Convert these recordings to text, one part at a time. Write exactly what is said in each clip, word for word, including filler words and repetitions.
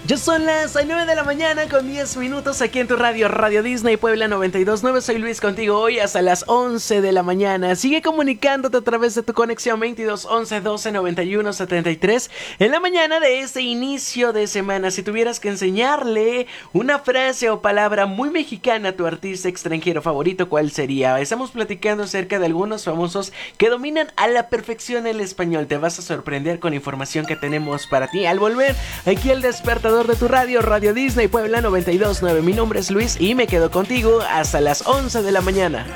Ya son las nueve de la mañana con diez minutos aquí en tu radio, Radio Disney Puebla noventa y dos punto nueve. Soy Luis contigo hoy hasta las once de la mañana. Sigue comunicándote a través de tu conexión veintidós once doce noventa y uno setenta y tres en la mañana de este inicio de semana. Si tuvieras que enseñarle una frase o palabra muy mexicana a tu artista extranjero favorito, ¿cuál sería? Estamos platicando acerca de algunos famosos que dominan a la perfección el español. Te vas a sorprender con información que tenemos para ti al volver aquí al despertador de tu radio, Radio Disney Puebla noventa y dos punto nueve. Mi nombre es Luis y me quedo contigo hasta las once de la mañana.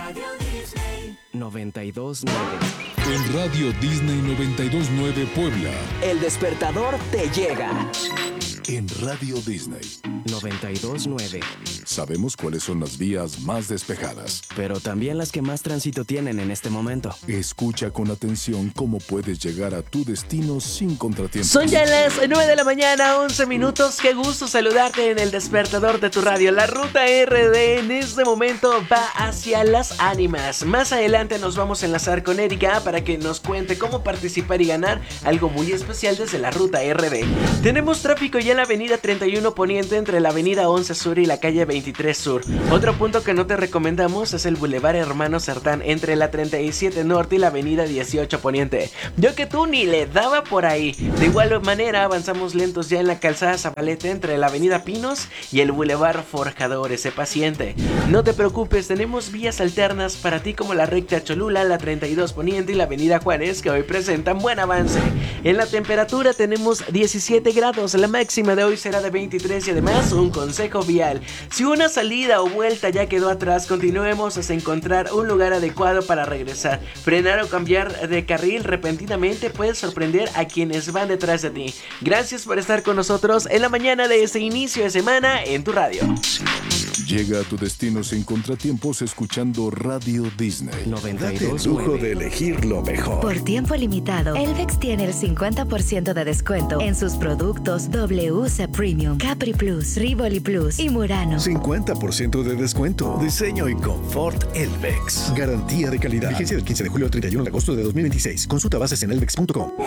noventa y dos punto nueve. En Radio Disney noventa y dos punto nueve Puebla, El despertador te llega. En Radio Disney noventa y dos punto nueve. sabemos cuáles son las vías más despejadas, Pero también las que más tránsito tienen en este momento. Escucha con atención cómo puedes llegar a tu destino sin contratiempos. Son ya las nueve de la mañana, once minutos. Qué gusto saludarte en el despertador de tu radio. La ruta R D en este momento va hacia Las Ánimas. Más adelante nos vamos a enlazar con Erika para que nos cuente cómo participar y ganar algo muy especial desde la ruta R D. Tenemos tráfico ya en la avenida treinta y uno Poniente entre la avenida once Sur y la calle veintitrés Sur. Otro punto que no te recomendamos es el Boulevard Hermano Cerdán entre la treinta y siete Norte y la avenida dieciocho Poniente. Yo que tú ni le daba por ahí. De igual manera avanzamos lentos ya en la calzada Zabaleta entre la avenida Pinos y el Boulevard Forjadores. Sé paciente. No te preocupes, tenemos vías alternas para ti como la recta Cholula, la treinta y dos Poniente y la avenida Juárez que hoy presentan buen avance. En la temperatura tenemos diecisiete grados, la máxima de hoy será de veintitrés y además un consejo vial. Si una salida o vuelta ya quedó atrás, continuemos hasta encontrar un lugar adecuado para regresar. Frenar o cambiar de carril repentinamente puede sorprender a quienes van detrás de ti. Gracias por estar con nosotros en la mañana de este inicio de semana en tu radio. Llega a tu destino sin contratiempos escuchando Radio Disney. noventa y Date el dos lujo punto nueve. de elegir lo mejor. Por tiempo limitado, Elvex tiene el cincuenta por ciento de descuento en sus productos W C Premium, Capri Plus, Rivoli Plus y Murano. cincuenta por ciento de descuento. Diseño y confort Elvex. Garantía de calidad. Vigencia del quince de julio al treinta y uno de agosto de dos mil veintiséis. Consulta bases en elvex punto com.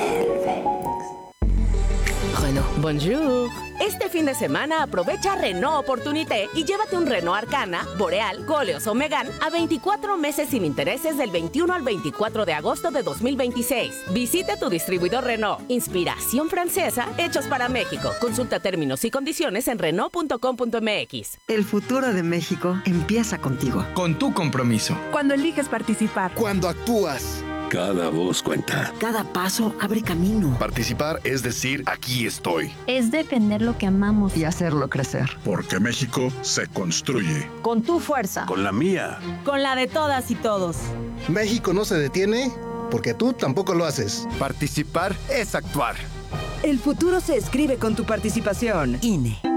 Renault. Bonjour. Este fin de semana aprovecha Renault Opportunité y llévate un Renault Arcana, Boreal, Koleos o Megane a veinticuatro meses sin intereses del veintiuno al veinticuatro de agosto de dos mil veintiséis. Visite tu distribuidor Renault. Inspiración francesa, hechos para México. Consulta términos y condiciones en renault punto com punto m x. El futuro de México empieza contigo. Con tu compromiso. Cuando eliges participar. Cuando actúas. Cada voz cuenta. Cada paso abre camino. Participar es decir, aquí estoy. Es defender lo que amamos. Y hacerlo crecer. Porque México se construye. Con tu fuerza. Con la mía. Con la de todas y todos. México no se detiene porque tú tampoco lo haces. Participar es actuar. El futuro se escribe con tu participación. I N E.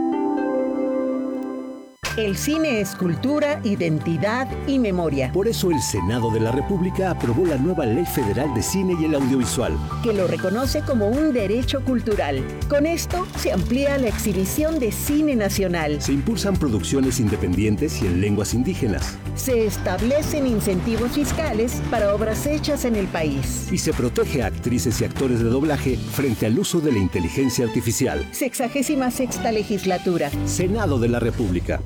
El cine es cultura, identidad y memoria. Por eso el Senado de la República aprobó la nueva Ley Federal de Cine y el Audiovisual, que lo reconoce como un derecho cultural. Con esto se amplía la exhibición de cine nacional. Se impulsan producciones independientes y en lenguas indígenas. Se establecen incentivos fiscales para obras hechas en el país. Y se protege a actrices y actores de doblaje frente al uso de la inteligencia artificial. Sexagésima sexta legislatura. Senado de la República.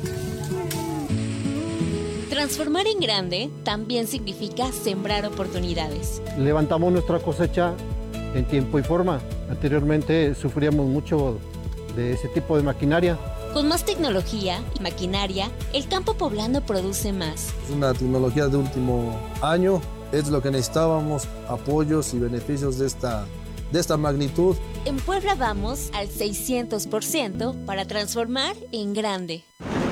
Transformar en grande también significa sembrar oportunidades. Levantamos nuestra cosecha en tiempo y forma. Anteriormente sufríamos mucho de ese tipo de maquinaria. Con más tecnología y maquinaria, el campo poblano produce más. Es una tecnología de último año, es lo que necesitábamos, apoyos y beneficios de esta, de esta magnitud. En Puebla vamos al seiscientos por ciento para transformar en grande.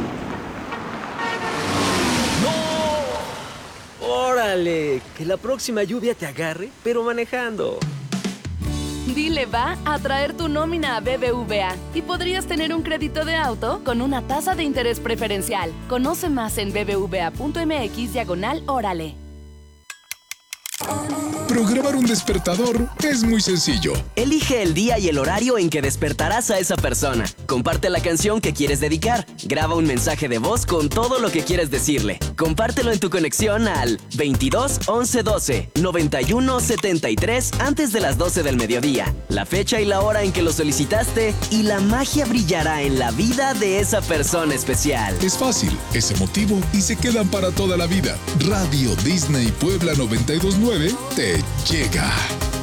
¡Órale! Que la próxima lluvia te agarre, pero manejando. Dile va a traer tu nómina a B B V A y podrías tener un crédito de auto con una tasa de interés preferencial. Conoce más en bbva punto m x diagonal órale. Pero grabar un despertador es muy sencillo. Elige el día y el horario en que despertarás a esa persona. Comparte la canción que quieres dedicar. Graba un mensaje de voz con todo lo que quieres decirle. Compártelo en tu conexión al veintidós once doce noventa y uno setenta y tres antes de las doce del mediodía. La fecha y la hora en que lo solicitaste y la magia brillará en la vida de esa persona especial. Es fácil, es emotivo y se quedan para toda la vida. Radio Disney Puebla noventa y dos punto nueve te llega.